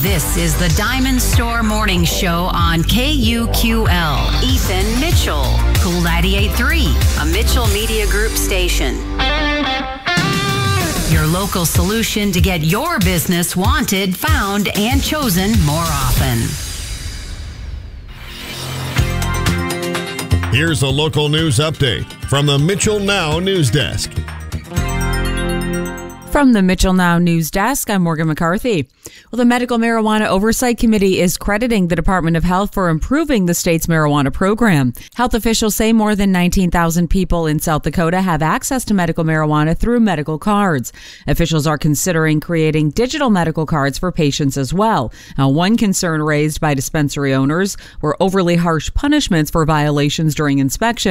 This is the Diamond Store Morning Show on KUQL. Ethan Mitchell, Cool 98.3, a Mitchell Media Group station. Your local solution to get your business wanted, found, and chosen more often. Here's a local news update from the Mitchell Now News Desk. From the Mitchell Now News Desk, I'm Morgan McCarthy. Well, the Medical Marijuana Oversight Committee is crediting the Department of Health for improving the state's marijuana program. Health officials say more than 19,000 people in South Dakota have access to medical marijuana through medical cards. Officials are considering creating digital medical cards for patients as well. Now, one concern raised by dispensary owners were overly harsh punishments for violations during inspection.